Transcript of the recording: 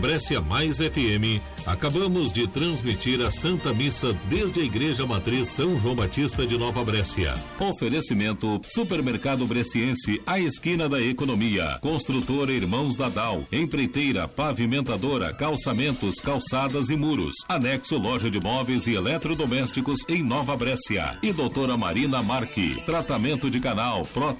Brécia Mais FM, acabamos de transmitir a Santa Missa desde a Igreja Matriz São João Batista de Nova Brécia. Oferecimento: Supermercado Breciense, a esquina da economia. Construtora Irmãos Dadal, empreiteira, pavimentadora, calçamentos, calçadas e muros. Anexo loja de móveis e eletrodomésticos em Nova Brécia. E doutora Marina Marque, tratamento de canal, prótese